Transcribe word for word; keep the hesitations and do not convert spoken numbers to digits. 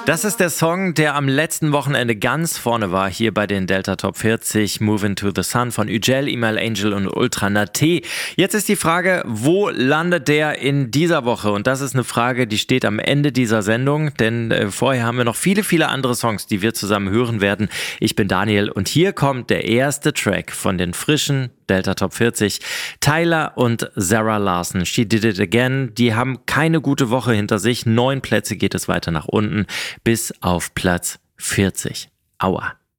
Das ist der Song, der am letzten Wochenende ganz vorne war, hier bei den Delta Top vierzig, Move Into the Sun von Üjel, Email Angel und Ultra Naté. Jetzt ist die Frage, wo landet der in dieser Woche? Und das ist eine Frage, die steht am Ende dieser Sendung, denn äh, vorher haben wir noch viele, viele andere Songs, die wir zusammen hören werden. Ich bin Daniel und hier kommt der erste Track von den frischen Delta Top vierzig. Tyler und Zara Larsson, She Did It Again, die haben keine gute Woche hinter sich. Neun Plätze geht es weiter nach unten bis auf Platz vierzig. Aua.